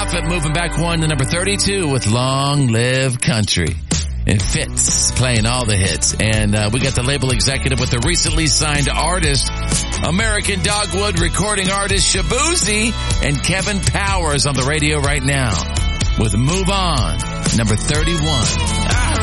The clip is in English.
Prophet moving back one to number 32 with Long Live Country. And Fitz playing all the hits. And we got the label executive with the recently signed artist, American Dogwood recording artist Shabuzi and Kevin Powers on the radio right now with Move On, number 31.